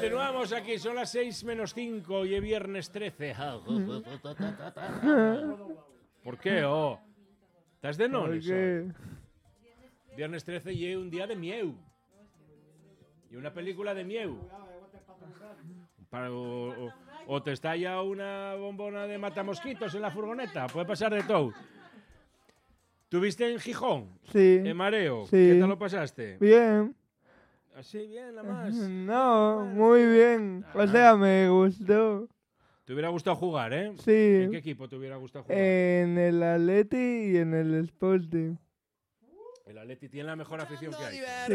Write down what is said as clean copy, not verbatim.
Continuamos aquí, son las 6 menos 5 y es viernes 13. ¿Por qué? Oh? ¿Estás de nones? Viernes 13 y es un día de mieu. Y una película de mieu. O te estalla una bombona de matamosquitos en la furgoneta. Puede pasar de todo. ¿Tuviste en Gijón? Sí. ¿En Mareo? Sí. ¿Qué tal lo pasaste? Bien. Así bien, nada más. No, muy bien. O sea, me gustó. ¿Te hubiera gustado jugar, eh? Sí. ¿En qué equipo te hubiera gustado jugar? En el Atleti y en el Sporting. El Atleti tiene la mejor afición que hay.